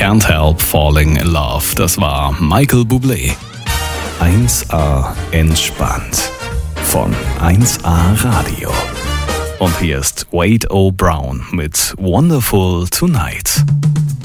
Can't Help Falling in Love. Das war Michael Bublé. 1A entspannt von 1A Radio. Und hier ist Wade O. Brown mit Wonderful Tonight.